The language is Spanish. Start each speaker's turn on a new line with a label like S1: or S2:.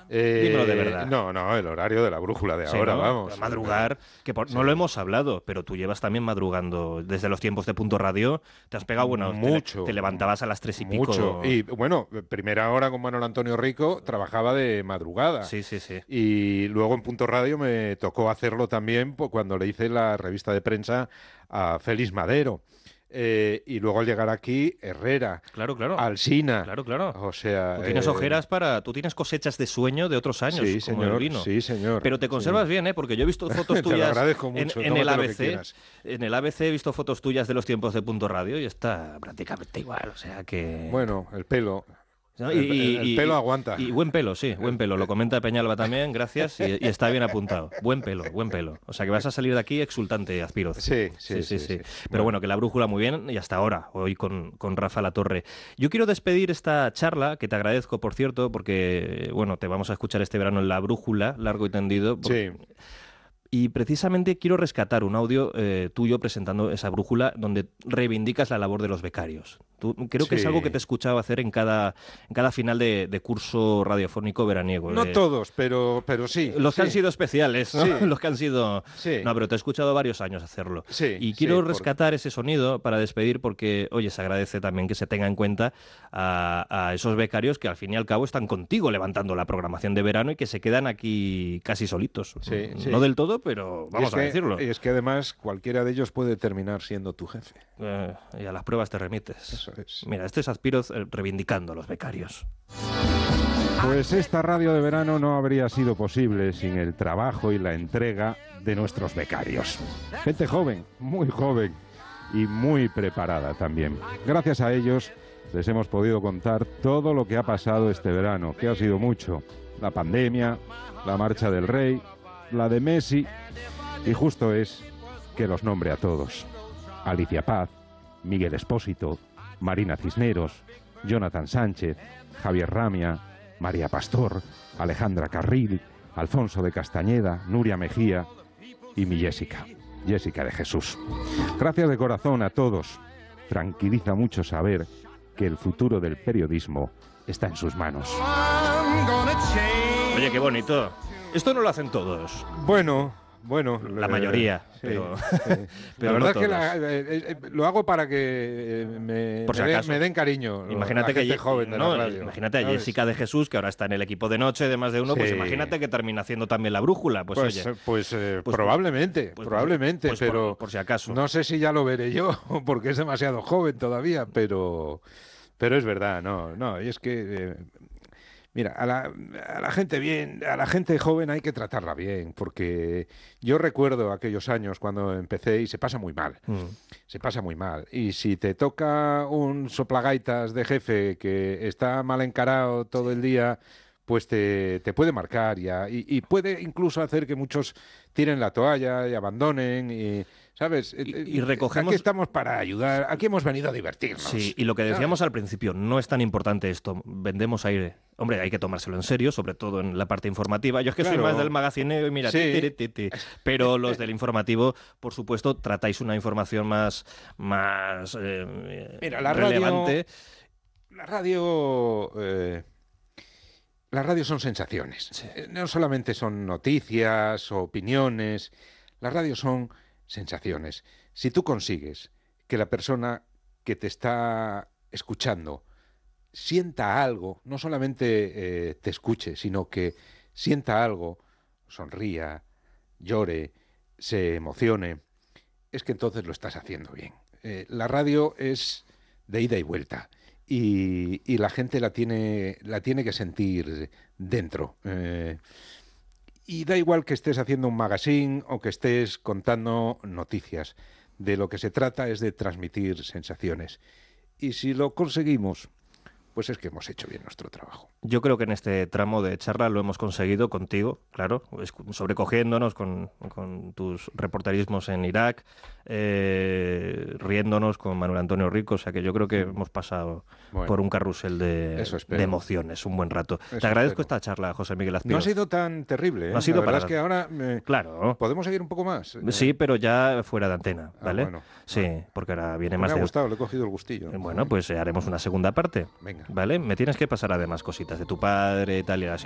S1: Dímelo de verdad.
S2: No, el horario de la brújula de ahora,
S1: ¿no?
S2: vamos.
S1: A madrugar, no lo hemos hablado, pero tú llevas también madrugando desde los tiempos de Punto Radio. Te has pegado,
S2: mucho.
S1: Te levantabas a las 3 y
S2: Mucho.
S1: pico.
S2: Y bueno, primera hora con Manuel Antonio Rico trabajaba de madrugada.
S1: Sí.
S2: Y luego en Punto Radio me tocó hacerlo también cuando le hice la revista de prensa a Félix Madero. Y luego al llegar aquí, Herrera,
S1: Claro.
S2: Alsina.
S1: Claro.
S2: O sea,
S1: Tú tienes ojeras tú tienes cosechas de sueño de otros años,
S2: sí,
S1: como
S2: señor,
S1: el vino.
S2: Sí, señor.
S1: Pero te conservas bien, porque yo he visto fotos tuyas.
S2: Te lo agradezco mucho.
S1: En el
S2: Tómate lo que
S1: ABC.
S2: quieras.
S1: En el ABC he visto fotos tuyas de los tiempos de Punto Radio y está prácticamente igual, o sea que...
S2: Bueno, el pelo.
S1: ¿No?
S2: El pelo aguanta.
S1: Y buen pelo, sí, buen pelo. Lo comenta Peñalba también, gracias, y está bien apuntado. Buen pelo. O sea que vas a salir de aquí exultante, Azpiroz.
S2: Sí.
S1: Pero bueno, que la brújula muy bien y hasta ahora, hoy con Rafa Latorre. Yo quiero despedir esta charla, que te agradezco, por cierto, porque, bueno, te vamos a escuchar este verano en La Brújula, largo y tendido.
S2: Sí.
S1: Y precisamente quiero rescatar un audio tuyo presentando esa brújula donde reivindicas la labor de los becarios. Creo que es algo que te he escuchado hacer en cada final de curso radiofónico veraniego.
S2: No todos, pero sí.
S1: Los que han sido especiales, ¿no?
S2: Sí.
S1: Los que han sido...
S2: Sí.
S1: No, pero te he escuchado varios años hacerlo.
S2: Sí,
S1: y quiero
S2: sí,
S1: rescatar ese sonido para despedir porque, oye, se agradece también que se tenga en cuenta a esos becarios que al fin y al cabo están contigo levantando la programación de verano y que se quedan aquí casi solitos.
S2: Sí.
S1: No del todo, pero vamos a decirlo.
S2: Y es que además cualquiera de ellos puede terminar siendo tu jefe.
S1: Y a las pruebas te remites.
S2: Eso es.
S1: Mira, este es Azpiroz reivindicando a los becarios.
S3: Pues esta radio de verano no habría sido posible sin el trabajo y la entrega de nuestros becarios. Gente joven, muy joven y muy preparada también. Gracias a ellos les hemos podido contar todo lo que ha pasado este verano, que ha sido mucho. La pandemia, la marcha del Rey, la de Messi, y justo es que los nombre a todos. Alicia Paz, Miguel Espósito, Marina Cisneros, Jonathan Sánchez, Javier Ramia, María Pastor, Alejandra Carril, Alfonso de Castañeda, Nuria Mejía y mi Jessica de Jesús. Gracias de corazón a todos. Tranquiliza mucho saber que el futuro del periodismo está en sus manos.
S1: Oye, qué bonito. Esto no lo hacen todos.
S2: Bueno,
S1: la mayoría.
S2: Sí,
S1: pero,
S2: sí.
S1: pero
S2: la
S1: no
S2: verdad es que lo hago para que me den cariño.
S1: Imagínate
S2: la gente joven de la radio.
S1: Imagínate a Jessica de Jesús, que ahora está en el equipo de noche de Más de Uno,
S2: Sí.
S1: pues imagínate que termina haciendo también la brújula. Pues
S2: probablemente, pero
S1: por si acaso.
S2: No sé si ya lo veré yo, porque es demasiado joven todavía, pero es verdad, no, y es que... Mira, a la gente joven hay que tratarla bien, porque yo recuerdo aquellos años cuando empecé y se pasa muy mal. Se pasa muy mal. Y si te toca un soplagaitas de jefe que está mal encarado todo el día, pues te puede marcar y puede incluso hacer que muchos tiren la toalla y abandonen y... ¿Sabes?
S1: Y recogemos...
S2: Aquí estamos para ayudar, aquí hemos venido a divertirnos.
S1: Sí, y lo que decíamos al principio, no es tan importante esto, vendemos aire. Hombre, hay que tomárselo en serio, sobre todo en la parte informativa. Yo es que soy más del magacineo y mira,
S2: sí.
S1: Pero los del informativo, por supuesto, tratáis una información más
S2: mira,
S1: relevante.
S2: Las radios son sensaciones.
S1: Sí.
S2: No solamente son noticias o opiniones, las radios son sensaciones. Si tú consigues que la persona que te está escuchando sienta algo, no solamente te escuche, sino que sienta algo, sonría, llore, se emocione, es que entonces lo estás haciendo bien. La radio es de ida y vuelta y la gente la tiene que sentir dentro. Y da igual que estés haciendo un magazine o que estés contando noticias. De lo que se trata es de transmitir sensaciones. Y si lo conseguimos, pues es que hemos hecho bien nuestro trabajo.
S1: Yo creo que en este tramo de charla lo hemos conseguido contigo, claro, sobrecogiéndonos con tus reporterismos en Irak, riéndonos con Manuel Antonio Rico, o sea que yo creo que hemos pasado por un carrusel de emociones, un buen rato. Te agradezco esta charla, José Miguel Azpiroz.
S2: No ha sido tan terrible, ¿eh?
S1: No ha sido
S2: la verdad es que ahora
S1: claro.
S2: ¿Podemos seguir un poco más?
S1: Sí, pero ya fuera de antena, ¿vale?
S2: Bueno.
S1: Sí, porque ahora viene
S2: Me
S1: más
S2: ha
S1: de...
S2: gustado, le he cogido el gustillo.
S1: Bueno, pues haremos una segunda parte.
S2: Venga.
S1: ¿Vale? Me tienes que pasar además cositas de tu padre y tal, y así.